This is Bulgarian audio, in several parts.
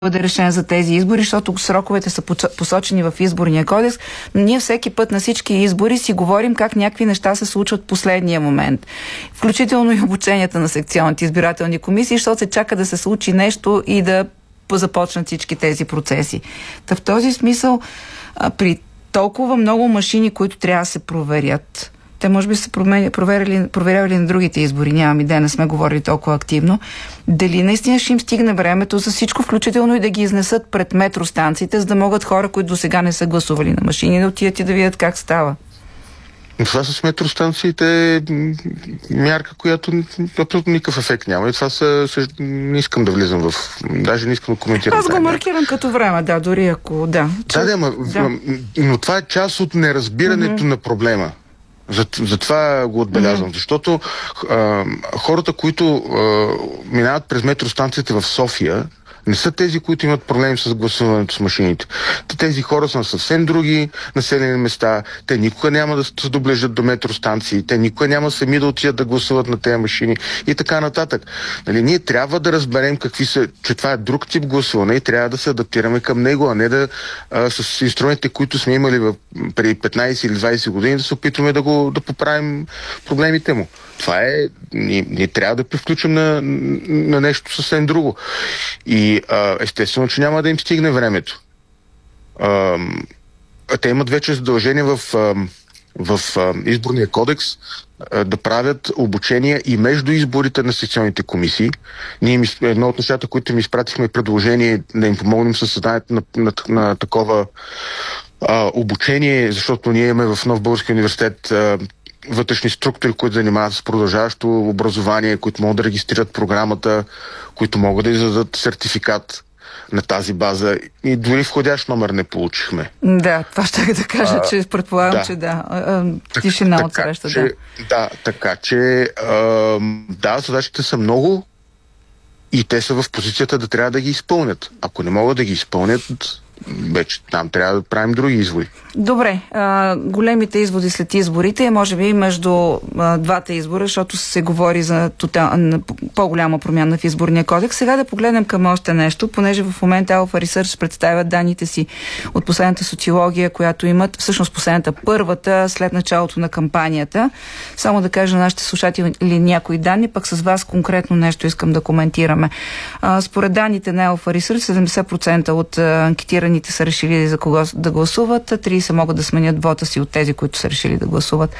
бъде решен за тези избори, защото сроковете са посочени в изборния кодекс, но ние всеки път на всички избори си говорим как някакви неща се случват в последния момент. Включително и обученията на секционните избирателни комисии, защото се чака да се случи нещо и да започнат всички тези процеси. Та в този смисъл, при толкова много машини, които трябва да се проверят, те може би са проверявали на другите избори, нямам идея, не сме говорили толкова активно. Дали наистина ще им стигне времето за всичко, включително и да ги изнесат пред метростанциите, за да могат хора, които до сега не са гласували на машини, да отидат и да видят как става? Това с метростанциите е мярка, която абсолютно никакъв ефект няма. И това не искам да влизам в... Даже не искам да коментирам. Аз го маркирам като време, да, дори ако... Но това е част от неразбирането на проблема. Затова го отбелязвам, защото хората, които минават през метростанцията в София, не са тези, които имат проблеми с гласуването с машините. Тези хора са на съвсем други населени места. Те никога няма да се доближат до метростанции. Те никога няма сами да отидат да гласуват на тези машини и така нататък. Нали, ние трябва да разберем че това е друг тип гласуване и трябва да се адаптираме към него, а не с инструментите, които сме имали преди 15 или 20 години, да се опитваме да поправим проблемите му. Това е... Ние трябва да превключим на нещо съвсем друго. И естествено, че няма да им стигне времето. Те имат вече задължение в изборния кодекс да правят обучения и между изборите на секционните комисии. Едно от нещата, които ми изпратихме предложение да им помогнем със създанието на такова обучение, защото ние имаме в Нов български университет вътрешни структури, които занимават с продължаващо образование, които могат да регистрират програмата, които могат да издадат сертификат на тази база. И дори входящ номер не получихме. Да, това ще да кажа, че предполагам, че тишина от среща. Така че задачите са много и те са в позицията да трябва да ги изпълнят. Ако не могат да ги изпълнят, вече там трябва да правим други изводи. Добре, големите изводи след изборите, може би между двата избора, защото се говори за по-голяма промяна в изборния кодекс. Сега да погледнем към още нещо, понеже в момента Alpha Research представят данните си от последната социология, която имат, всъщност първата след началото на кампанията. Само да кажа на нашите слушатели някои данни, пък с вас конкретно нещо искам да коментираме. Според данните на Alpha Research, 70% от анкетираните са решили за кого да гласуват, 30 могат да сменят вота си от тези, които са решили да гласуват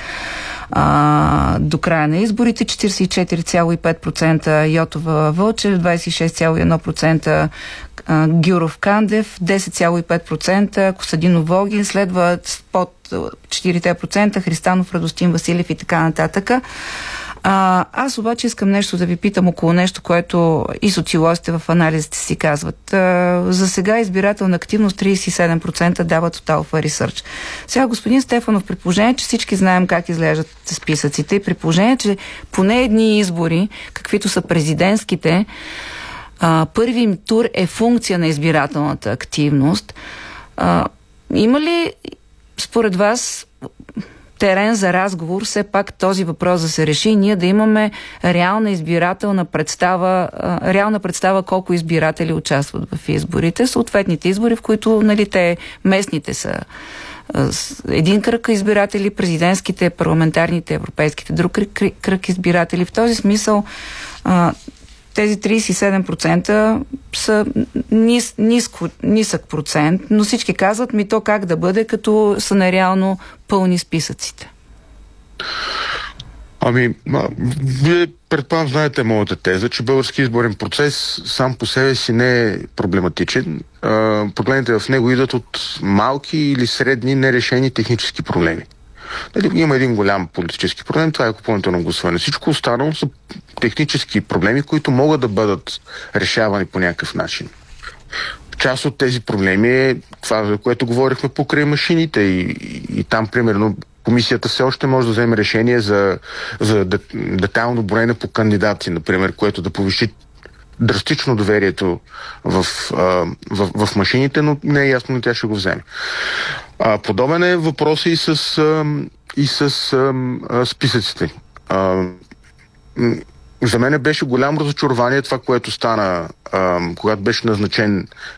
до края на изборите. 44,5% Йотова Вълчев, 26,1% Гюров Кандев, 10,5% Костадинов Волгин, следват под 4% Христанов, Радостин Василев и така нататък. Аз обаче искам нещо да ви питам около нещо, което и социолозите в анализите си казват. За сега избирателна активност 37% дават от Alpha Research. Сега, господин Стефанов, при положение, че всички знаем как изглеждат списъците и при положение, че поне едни избори, каквито са президентските, първи им тур е функция на избирателната активност. Има ли според вас терен за разговор, все пак този въпрос да се реши и ние да имаме реална избирателна представа колко избиратели участват в изборите, съответните избори, в които местните са един кръг избиратели, президентските, парламентарните, европейските друг кръг избиратели. В този смисъл тези 37% са нисък процент, но всички казват то как да бъде, като са нереално пълни списъците. Вие предполагам знаете моята теза, че български изборен процес сам по себе си не е проблематичен. Проблемите в него идват от малки или средни нерешени технически проблеми. Има един голям политически проблем, това е купуването на гласуване. Всичко останало са технически проблеми, които могат да бъдат решавани по някакъв начин. Част от тези проблеми е това, за което говорихме покрай машините и там, примерно, комисията все още може да вземе решение за детайлно броене по кандидати, например, което да повиши драстично доверието в машините, но не е ясно, но тя ще го вземе. Подобен е въпросът и с списъците. За мен беше голямо разочарование това, което стана, когато беше назначен